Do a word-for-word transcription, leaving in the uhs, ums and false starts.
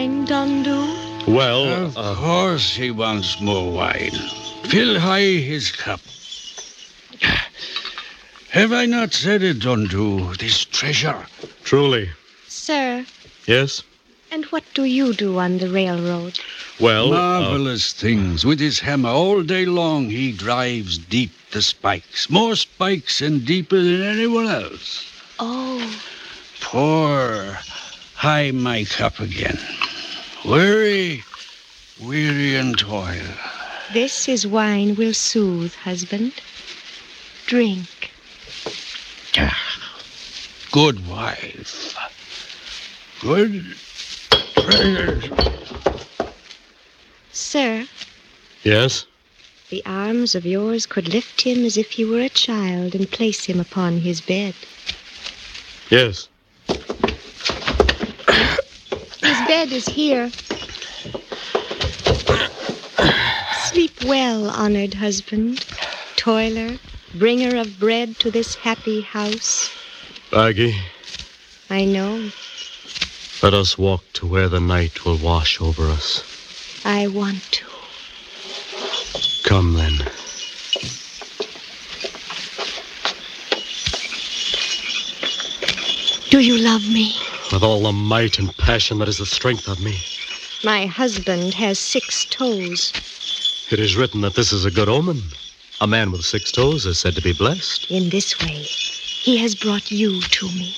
wine, Dondu? Well, Of uh, course he wants more wine. Fill high his cup. Have I not said it, Dondu? This treasure. truly. Sir, Yes? and what do you do on the railroad? Well, uh, Marvelous things. With his hammer all day long, he drives deep the spikes. More spikes and deeper than anyone else. Oh, Pour high my cup again. Weary, weary and toil. this is wine will soothe, husband. Drink. Good wife. Good treasures. Sir, yes? the arms of yours could lift him as if he were a child and place him upon his bed. Yes. His bed is here. Sleep well, honored husband, toiler, bringer of bread to this happy house. Aggie, I know. let us walk to where the night will wash over us. I want to. Come, then. Do you love me? With all the might and passion that is the strength of me. My husband has six toes. It is written that this is a good omen. A man with six toes is said to be blessed. In this way, he has brought you to me.